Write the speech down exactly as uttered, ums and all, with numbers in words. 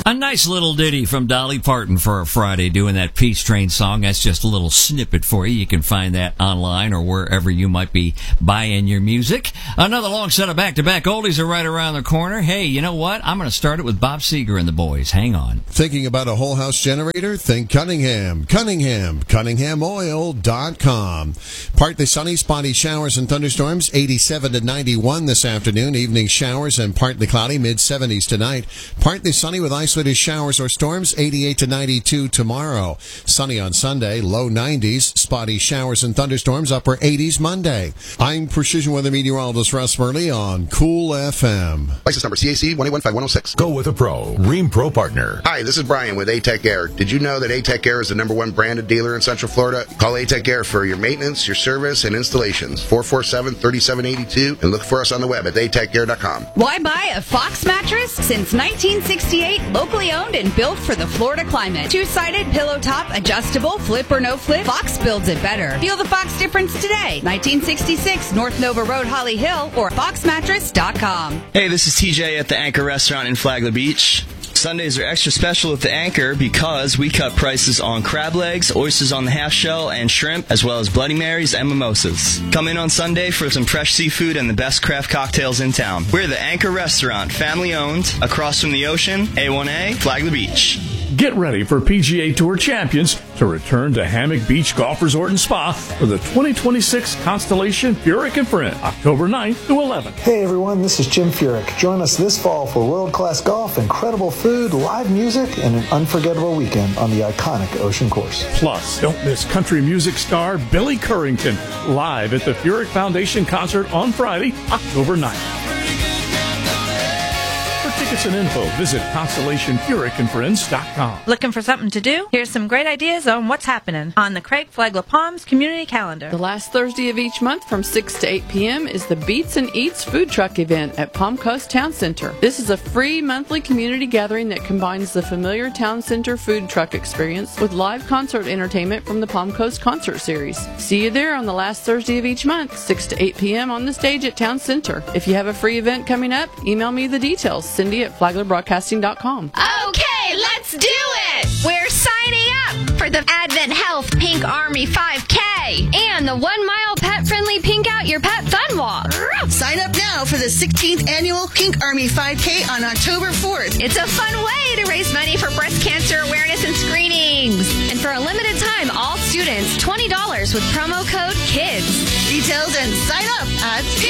A nice little ditty from Dolly Parton for a Friday, doing that Peace Train song. That's just a little snippet for you. You can find that online or wherever you might be buying your music. Another long set of back-to-back oldies are right around the corner. Hey, you know what? I'm going to start it with Bob Seger and the boys. Hang on. Thinking about a whole house generator? Think Cunningham. Cunningham. Cunningham Oil dot com. Partly sunny, spotty showers and thunderstorms. eighty-seven to ninety-one this afternoon. Evening showers and partly cloudy. mid seventies tonight. Partly sunny with isolated showers or storms. eighty-eight to ninety-two tomorrow. Sunny on Sunday. Low nineties. Spotty showers and thunderstorms. Upper eighties Monday. I'm Precision Weather Meteorologist Russ Burley on Cool F M. License number C A C one eight one five one oh six. Go with a pro. Rheem Pro Partner. Hi, this is Brian with A-Tech Air. Did you know that A-Tech Air is the number one branded dealer in Central Florida? Call A-Tech Air for your maintenance, your service, and installations. four four seven, three seven eight two. And look for us on the web at a tech air dot com. Why buy a Fox mattress? Since nineteen sixty-eight, locally owned and built for the Florida climate. Two-sided, pillow top, adjustable, flip or no flip. Fox builds it better. Feel the Fox difference today. nineteen sixty-six North Nova Road, Holly Hill, or fox mattress dot com. Hey, this is T J at the Anchor Restaurant in Flagler Beach. Sundays are extra special at the Anchor because we cut prices on crab legs, oysters on the half shell, and shrimp, as well as Bloody Marys and mimosas. Come in on Sunday for some fresh seafood and the best craft cocktails in town. We're the Anchor Restaurant, family owned, across from the ocean, A one A, Flagler Beach. Get ready for P G A Tour champions to return to Hammock Beach Golf Resort and Spa for the twenty twenty-six Constellation Furyk and Friend, October ninth to eleventh. Hey everyone, this is Jim Furyk. Join us this fall for world-class golf, incredible food, live music, and an unforgettable weekend on the iconic Ocean Course. Plus, don't miss country music star Billy Currington live at the Furyk Foundation concert on Friday, October ninth. For tickets and info, visit Constellation Furyk and Friends dot com. Looking for something to do? Here's some great ideas on what's happening on the Craig Flagler Palms Community Calendar. The last Thursday of each month from six to eight p.m. is the Beats and Eats food truck event at Palm Coast Town Center. This is a free monthly community gathering that combines the familiar Town Center food truck experience with live concert entertainment from the Palm Coast Concert Series. See you there on the last Thursday of each month, six to eight p.m. on the stage at Town Center. If you have a free event coming up, email me the details. Cindy at flagler broadcasting dot com. Okay, let's do it! We're signing up for the Advent Health Pink Army five K and the one mile pet-friendly Pink Out Your Pet Fun Walk. Sign up now for the sixteenth Annual Pink Army five K on October fourth. It's a fun way to raise money for breast cancer awareness and screenings. And for a limited time, all students, twenty dollars with promo code KIDS. Details and sign up at